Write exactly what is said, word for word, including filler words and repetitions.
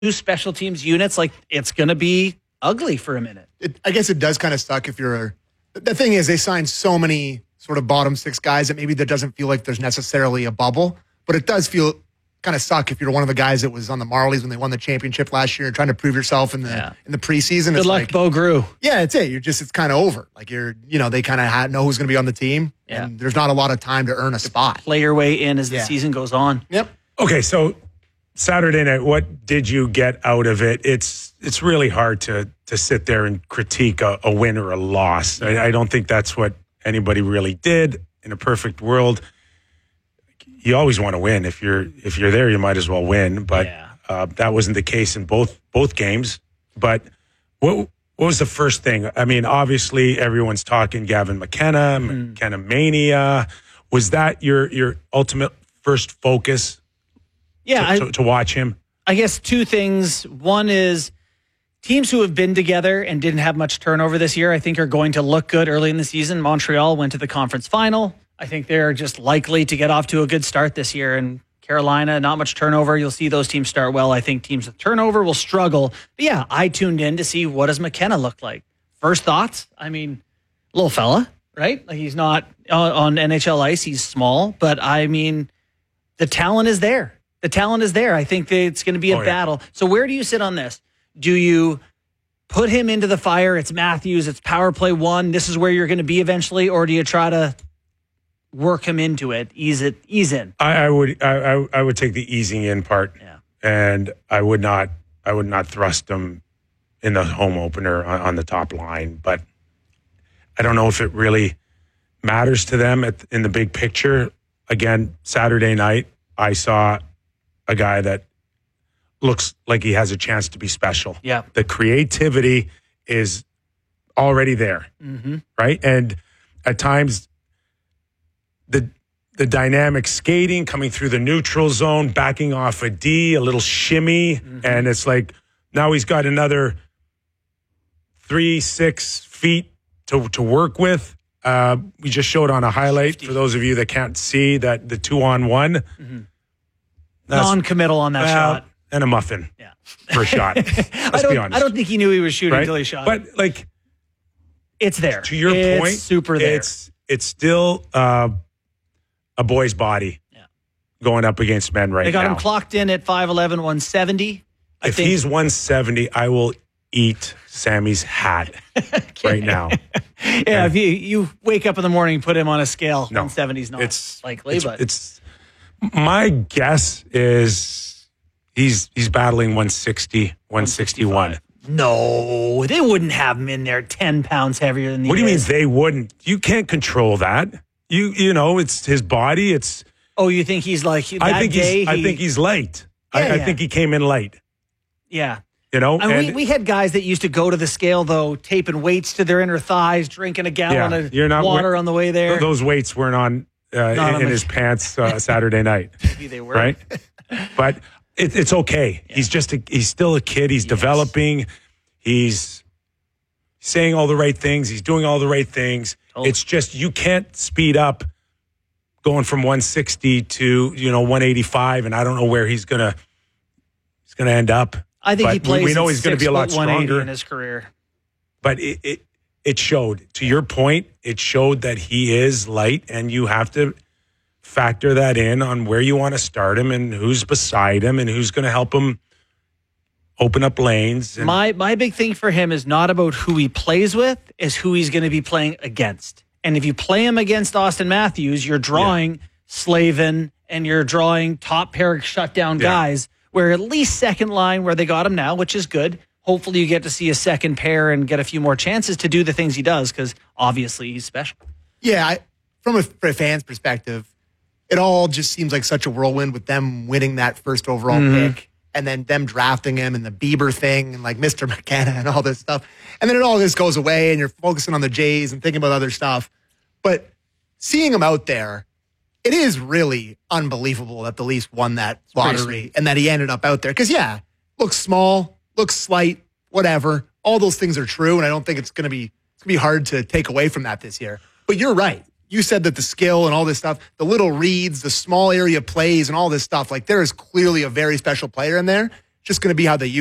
two special teams units, like it's going to be ugly for a minute. It, I guess it does kind of suck if you're. The thing is, they signed so many sort of bottom six guys that maybe that doesn't feel like there's necessarily a bubble, but it does feel kind of suck if you're one of the guys that was on the Marlies when they won the championship last year and trying to prove yourself in the yeah. in the preseason. Good it's luck, like, Bo Grew. Yeah, it's it. You're just it's kind of over. Like you're, you know, they kind of know who's going to be on the team, yeah. and there's not a lot of time to earn a spot. Play your way in as the yeah. season goes on. Yep. Okay, so Saturday night, what did you get out of it? It's it's really hard to to sit there and critique a, a win or a loss. I, I don't think that's what anybody really did. In a perfect world, you always want to win. If you're if you're there, you might as well win. But yeah. uh, that wasn't the case in both both games. But what what was the first thing? I mean, obviously everyone's talking Gavin McKenna, mm. McKenna mania. Was that your your ultimate first focus? Yeah, to, I, to, to watch him. I guess two things. One is teams who have been together and didn't have much turnover this year, I think, are going to look good early in the season. Montreal went to the conference final. I think they're just likely to get off to a good start this year. And Carolina, not much turnover. You'll see those teams start well. I think teams with turnover will struggle. But yeah, I tuned in to see what does McKenna look like. First thoughts, I mean, little fella, right? Like he's not on, on N H L ice. He's small. But I mean, the talent is there. The talent is there. I think it's going to be a oh, yeah. battle. So where do you sit on this? Do you put him into the fire? It's Matthews. It's power play one. This is where you're going to be eventually, or do you try to work him into it, ease it, ease in? I, I would, I, I would take the easing in part, yeah. and I would not, I would not thrust him in the home opener on, on the top line. But I don't know if it really matters to them at, in the big picture. Again, Saturday night, I saw a guy that looks like he has a chance to be special. Yeah. The creativity is already there, mm-hmm. right? And at times, the the dynamic skating, coming through the neutral zone, backing off a D, a little shimmy, mm-hmm. and it's like now he's got another three, six feet to, to work with. Uh, we just showed on a highlight, fifty for those of you that can't see, that the two-on-one. Mm-hmm. Non-committal on that well, shot. And a muffin yeah. for a shot. Let's I don't, be honest. I don't think he knew he was shooting right? until he shot. But, like, it's there. To your it's point, super there. It's, it's still uh, a boy's body yeah. going up against men right now. They got now. him clocked in at five eleven, one seventy. I if think. he's one seventy, I will eat Sammy's hat right now. yeah, and if you, you wake up in the morning and put him on a scale, no, one seventy is not it's, likely. It's, but it's my guess is he's he's battling one sixty, one sixty-one. No, they wouldn't have him in there ten pounds heavier than the What do you is. mean they wouldn't? You can't control that. You you know, it's his body. It's Oh, you think he's like that I think day he's he, I think he's light. Yeah, I, I yeah. think he came in light. Yeah. You know, and, and we, we had guys that used to go to the scale, though, taping weights to their inner thighs, drinking a gallon yeah, of you're not, water on the way there. Those weights weren't on uh, in, in his pants uh, Saturday night. Maybe they were. Right? But it, it's okay. Yeah. He's just a, he's still a kid. He's yes. developing. He's saying all the right things. He's doing all the right things. Oh. It's just you can't speed up going from one sixty to, you know, one eighty-five, and I don't know where he's gonna he's gonna end up. I think but he plays. We know he's going to be a lot stronger in his career. But it, it it showed. To your point, it showed that he is light, and you have to factor that in on where you want to start him and who's beside him and who's going to help him open up lanes. And my my big thing for him is not about who he plays with, is who he's going to be playing against. And if you play him against Austin Matthews, you're drawing yeah. Slavin and you're drawing top pair shutdown yeah. guys. Where at least second line where they got him now, which is good. Hopefully you get to see a second pair and get a few more chances to do the things he does because obviously he's special. Yeah, I, from a, from a fan's perspective, it all just seems like such a whirlwind with them winning that first overall mm-hmm. pick and then them drafting him and the Bieber thing and like Mister McKenna and all this stuff. And then it all just goes away and you're focusing on the Jays and thinking about other stuff. But seeing him out there, it is really unbelievable that the Leafs won that lottery and that he ended up out there. Because, yeah, looks small, looks slight, whatever. All those things are true, and I don't think it's going to be it's gonna be hard to take away from that this year. But you're right. You said that the skill and all this stuff, the little reads, the small area plays and all this stuff, like there is clearly a very special player in there. just going to be how they